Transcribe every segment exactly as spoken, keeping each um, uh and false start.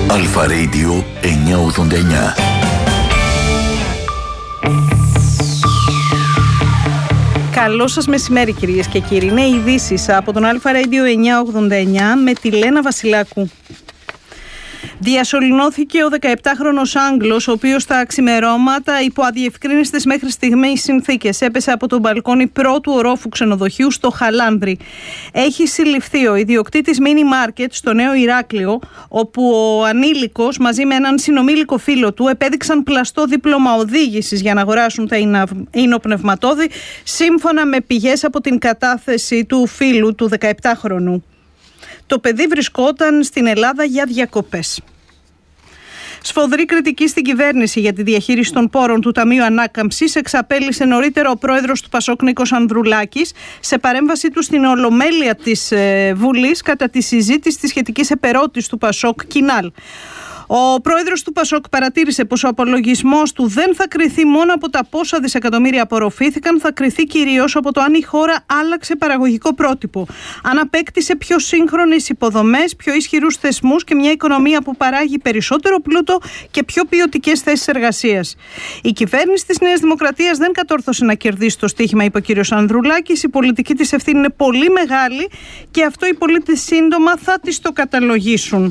Αλφα Radio εννιακόσια ογδόντα εννιά. Καλό σας μεσημέρι, κυρίες και κύριοι. Είναι ειδήσεις από τον Αλφα Radio εννιακόσια ογδόντα εννιά με τη Λένα Βασιλάκου. Διασωληνώθηκε ο δεκαεπτάχρονος Άγγλος, ο οποίος στα ξημερώματα υπό αδιευκρίνιστες μέχρι στιγμής συνθήκες έπεσε από τον μπαλκόνι πρώτου ορόφου ξενοδοχείου στο Χαλάνδρι. Έχει συλληφθεί ο ιδιοκτήτης μίνι μάρκετ στο Νέο Ηράκλειο, όπου ο ανήλικος μαζί με έναν συνομήλικο φίλο του επέδειξαν πλαστό δίπλωμα οδήγησης για να αγοράσουν τα υνοπνευματώδη, σύμφωνα με πηγές από την κατάθεση του φίλου του δεκαεπτάχρονου. Το παιδί βρισκόταν στην Ελλάδα για διακοπές. Σφοδρή κριτική στην κυβέρνηση για τη διαχείριση των πόρων του Ταμείου Ανάκαμψης εξαπέλυσε νωρίτερα ο πρόεδρος του Πασόκ Νίκος Ανδρουλάκης σε παρέμβαση του στην Ολομέλεια της ε, Βουλής κατά τη συζήτηση της σχετικής επερώτησης του Πασόκ Κινάλ. Ο πρόεδρος του Πασόκ παρατήρησε πως ο απολογισμός του δεν θα κριθεί μόνο από τα πόσα δισεκατομμύρια απορροφήθηκαν, θα κριθεί κυρίως από το αν η χώρα άλλαξε παραγωγικό πρότυπο, αν απέκτησε πιο σύγχρονες υποδομές, πιο ισχυρούς θεσμούς και μια οικονομία που παράγει περισσότερο πλούτο και πιο ποιοτικές θέσεις εργασίας. Η κυβέρνηση της Νέας Δημοκρατίας δεν κατόρθωσε να κερδίσει το στοίχημα, είπε ο κ. Ανδρουλάκης. Η πολιτική της ευθύνη είναι πολύ μεγάλη και αυτό οι πολίτες σύντομα θα της το καταλογίσουν.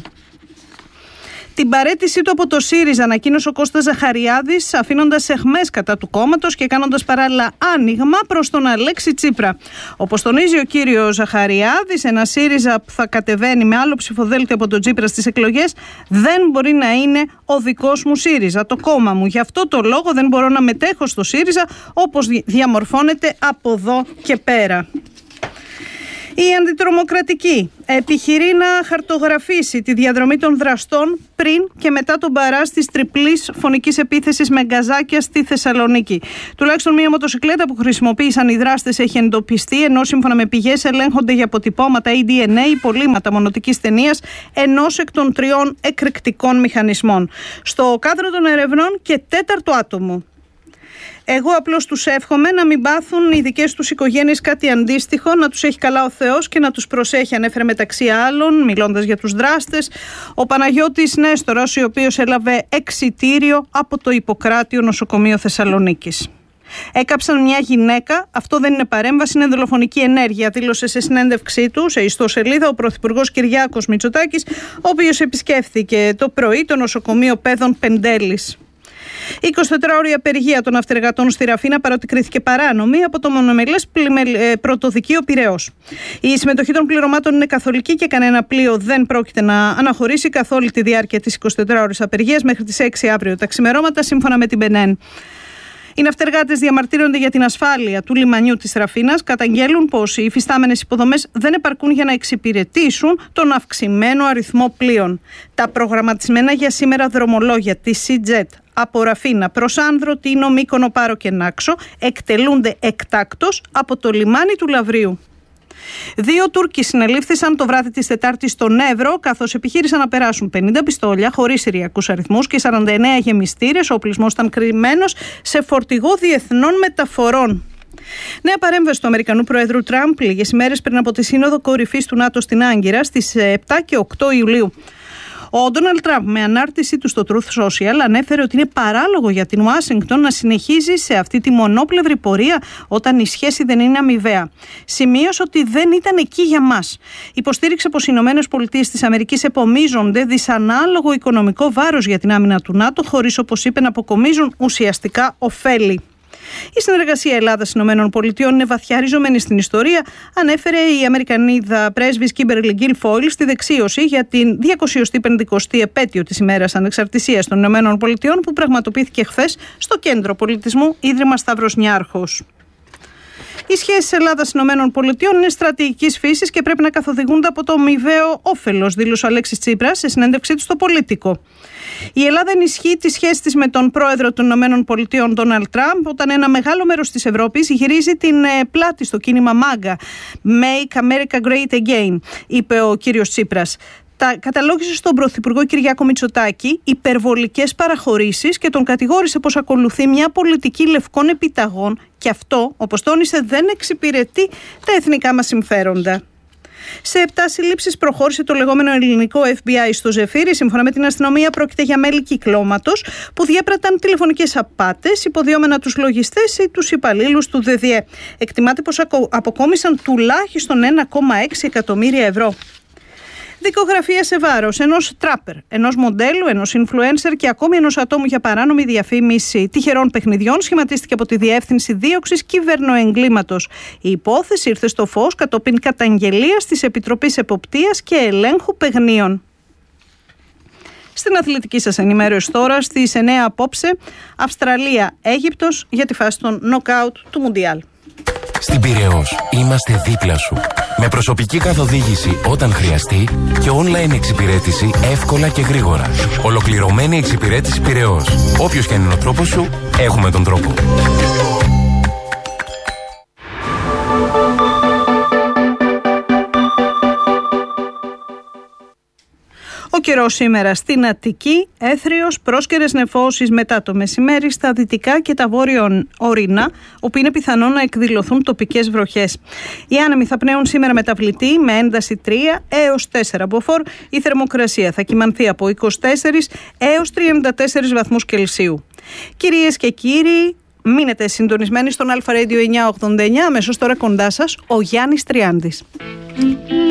Την παραίτησή του από το ΣΥΡΙΖΑ ανακοίνωσε ο Κώστας Ζαχαριάδης, αφήνοντας αιχμές κατά του κόμματος και κάνοντας παράλληλα άνοιγμα προς τον Αλέξη Τσίπρα. Όπως τονίζει ο κύριος Ζαχαριάδης, ένα ΣΥΡΙΖΑ που θα κατεβαίνει με άλλο ψηφοδέλτιο από τον Τσίπρα στις εκλογές δεν μπορεί να είναι ο δικός μου ΣΥΡΙΖΑ, το κόμμα μου. Γι' αυτό το λόγο δεν μπορώ να μετέχω στο ΣΥΡΙΖΑ όπως διαμορφώνεται από εδώ και πέρα. Η Αντιτρομοκρατική επιχειρεί να χαρτογραφήσει τη διαδρομή των δραστών πριν και μετά τον μπαράζ της τριπλής φωνικής επίθεσης με γκαζάκια στη Θεσσαλονίκη. Τουλάχιστον μία μοτοσυκλέτα που χρησιμοποίησαν οι δράστες έχει εντοπιστεί, ενώ σύμφωνα με πηγές ελέγχονται για αποτυπώματα ή ντι εν έι υπολείμματα μονοτικής ταινίας ενός εκ των τριών εκρηκτικών μηχανισμών. Στο κάδρο των ερευνών και τέταρτο άτομο. Εγώ απλώς τους εύχομαι να μην πάθουν οι δικές τους οικογένειες κάτι αντίστοιχο, να τους έχει καλά ο Θεός και να τους προσέχει, ανέφερε μεταξύ άλλων, μιλώντας για τους δράστες, ο Παναγιώτης Νέστορας, ο οποίος έλαβε εξιτήριο από το Ιπποκράτιο Νοσοκομείο Θεσσαλονίκης. Έκαψαν μια γυναίκα, αυτό δεν είναι παρέμβαση, είναι δολοφονική ενέργεια, δήλωσε σε συνέντευξή του σε ιστοσελίδα ο Πρωθυπουργός Κυριάκος Μητσοτάκης, ο οποίος επισκέφθηκε το πρωί το νοσοκομείο Παιδών Πεντέλης. Η εικοσιτετράωρη απεργία των ναυτεργατών στη Ραφίνα, παρότι κρίθηκε παράνομη από το μονομελές πρωτοδικείο Πειραιώς. Η συμμετοχή των πληρωμάτων είναι καθολική και κανένα πλοίο δεν πρόκειται να αναχωρήσει καθ' όλη τη διάρκεια της εικοσιτετράωρης απεργίας μέχρι τις έξι αύριο τα ξημερώματα, σύμφωνα με την Μπενέν. Οι ναυτεργάτες διαμαρτύρονται για την ασφάλεια του λιμανιού της Ραφίνας, καταγγέλουν πως οι υφιστάμενες υποδομές δεν επαρκούν για να εξυπηρετήσουν τον αυξημένο αριθμό πλοίων. Τα προγραμματισμένα για σήμερα δρομολόγια της Σιτζετ από Ραφίνα προς Άνδρο, Τίνο, Μύκονο, Πάρο και Νάξο εκτελούνται εκτάκτως από το λιμάνι του Λαυρίου. Δύο Τούρκοι συνελήφθησαν το βράδυ της Τετάρτης στον Εύρο, καθώς επιχείρησαν να περάσουν πενήντα πιστόλια χωρίς συριακούς αριθμούς και σαράντα εννέα γεμιστήρες. Ο οπλισμός ήταν κρυμμένος σε φορτηγό διεθνών μεταφορών. Νέα παρέμβαση του Αμερικανού Προέδρου Τραμπ λίγες ημέρες πριν από τη Σύνοδο Κορυφής του ΝΑΤΟ στην Άγκυρα στις επτά και οκτώ Ιουλίου. Ο Ντόναλντ Τραμπ, με ανάρτησή του στο Truth Social, ανέφερε ότι είναι παράλογο για την Ουάσιγκτον να συνεχίζει σε αυτή τη μονόπλευρη πορεία όταν η σχέση δεν είναι αμοιβαία. Σημείωσε ότι δεν ήταν εκεί για μας. Υποστήριξε πως οι Ηνωμένες Πολιτείες της Αμερικής επομίζονται δυσανάλογο οικονομικό βάρος για την άμυνα του ΝΑΤΟ, χωρίς, όπως είπε, να αποκομίζουν ουσιαστικά ωφέλη. Η συνεργασία Ελλάδα-Ηνωμένων Πολιτειών είναι βαθιά ριζωμένη στην ιστορία, ανέφερε η Αμερικανίδα πρέσβης Κίμπερλι Γκίλφοιλ στη δεξίωση για την διακόσια πενηκοστή επέτειο της ημέρας ανεξαρτησίας των Ηνωμένων Πολιτειών, που πραγματοποιήθηκε χθες στο Κέντρο Πολιτισμού Ίδρυμα Σταύρος Νιάρχος. Οι σχέσεις Ελλάδα-Ηνωμένων Πολιτειών είναι στρατηγικής φύσης και πρέπει να καθοδηγούνται από το αμοιβαίο όφελος, δήλωσε ο Αλέξης Τσίπρας σε συνέντευξή του στο Πολίτικο. Η Ελλάδα ενισχύει τη σχέση της με τον πρόεδρο των ΗΠΑ, Ντόναλντ Τραμπ, όταν ένα μεγάλο μέρος της Ευρώπης γυρίζει την πλάτη στο κίνημα μάγκα. Make America Great Again, είπε ο κύριος Τσίπρας. Τα καταλόγισε στον Πρωθυπουργό Κυριάκο Μητσοτάκη υπερβολικές παραχωρήσεις και τον κατηγόρησε πως ακολουθεί μια πολιτική λευκών επιταγών και αυτό, όπως τόνισε, δεν εξυπηρετεί τα εθνικά μας συμφέροντα. Σε επτά συλλήψεις προχώρησε το λεγόμενο ελληνικό εφ μπι άι στο Ζεφύρι. Σύμφωνα με την αστυνομία, πρόκειται για μέλη κυκλώματος που διέπραταν τηλεφωνικές απάτες, υποδίωμενα τους λογιστές ή τους υπαλλήλους του ΔΔΕ. Εκτιμάται πως αποκόμισαν τουλάχιστον ένα κόμμα έξι εκατομμύρια ευρώ. Δικογραφία σε βάρος ενός τράπερ, ενός μοντέλου, ενός influencer και ακόμη ενός ατόμου για παράνομη διαφήμιση τυχερών παιχνιδιών σχηματίστηκε από τη Διεύθυνση Δίωξης Κυβερνοεγκλήματος. Η υπόθεση ήρθε στο φως κατόπιν καταγγελίας της Επιτροπής Εποπτείας και Ελέγχου Παιγνίων. Στην αθλητική σας ενημέρωση τώρα, στις εννέα απόψε, Αυστραλία-Αίγυπτος για τη φάση των νοκάουτ του Μουντιάλ. Στην Πειραιώς είμαστε δίπλα σου. Με προσωπική καθοδήγηση όταν χρειαστεί και online εξυπηρέτηση εύκολα και γρήγορα. Ολοκληρωμένη εξυπηρέτηση Πειραιώς. Όποιος και είναι ο τρόπος σου, έχουμε τον τρόπο. Ο καιρός σήμερα στην Αττική, έθριος, πρόσκαιρες νεφώσεις μετά το μεσημέρι στα δυτικά και τα βόρεια ορεινά, όπου είναι πιθανό να εκδηλωθούν τοπικές βροχές. Οι άνεμοι θα πνέουν σήμερα μεταβλητοί με ένταση τρία έως τέσσερα μποφόρ. Η θερμοκρασία θα κυμανθεί από είκοσι τέσσερα έως τριάντα τέσσερα βαθμούς Κελσίου. Κυρίες και κύριοι, μείνετε συντονισμένοι στον Αλφα Radio εννιακόσια ογδόντα εννιά. Αμέσως τώρα κοντά σας ο Γιάννης Τριάντης.